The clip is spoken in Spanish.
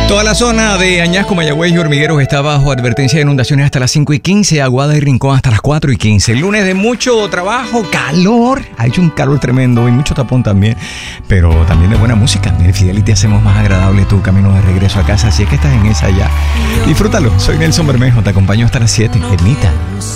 Toda la zona de Añasco, Mayagüez y Hormigueros está bajo advertencia de inundaciones hasta las 5:15, Aguada y Rincón hasta las 4:15. El lunes de mucho trabajo, calor, ha hecho un calor tremendo y mucho tapón también, pero también de buena música. En Fidelity hacemos más agradable tu camino de regreso a casa, así es que estás en esa ya. Disfrútalo, soy Nelson Bermejo, te acompaño hasta las 7, Ednita.